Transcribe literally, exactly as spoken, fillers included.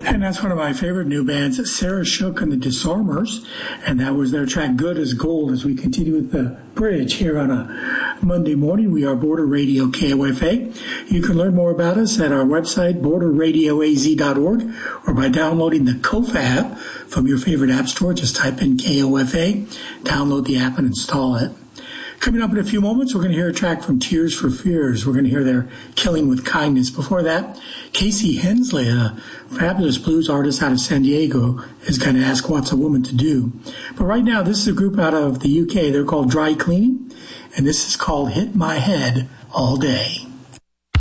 And that's one of my favorite new bands, Sarah Shook and the Disarmers. And that was their track, Good as Gold, as we continue with the bridge here on a Monday morning. We are Border Radio K O F A. You can learn more about us at our website, border radio a z dot org, or by downloading the Kofa app from your favorite app store. Just type in K O F A, download the app, and install it. Coming up in a few moments, we're going to hear a track from Tears for Fears. We're going to hear their Killing with Kindness. Before that, Casey Hensley, a fabulous blues artist out of San Diego, is going to ask What's a Woman to Do. But right now, this is a group out of the U K. They're called Dry Cleaning, and this is called Hit My Head All Day.